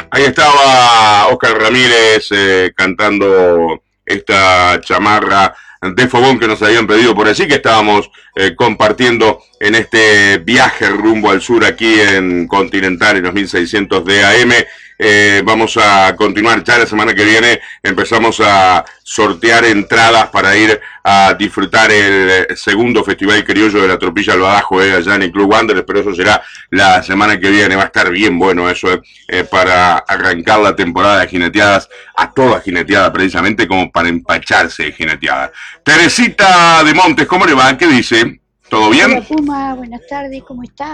Ahí estaba Oscar Ramírez cantando esta chamarra de fogón que nos habían pedido por allí, que estábamos compartiendo en este viaje rumbo al sur aquí en Continental en los 1600 de AM. Vamos a continuar ya la semana que viene. Empezamos a sortear entradas para ir a disfrutar el segundo Festival Criollo de la Tropilla al Badajo allá en el Club Wanderers, pero eso será la semana que viene. Va a estar bien bueno eso para arrancar la temporada de jineteadas, a toda jineteada precisamente, como para empacharse de jineteada. Teresita de Montes, ¿cómo le va? ¿Qué dice? ¿Todo bien? Hola Puma, buenas tardes, ¿cómo estás?